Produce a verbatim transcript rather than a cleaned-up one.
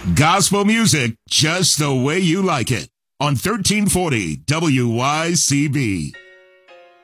Gospel music just the way you like it on thirteen forty W Y C B.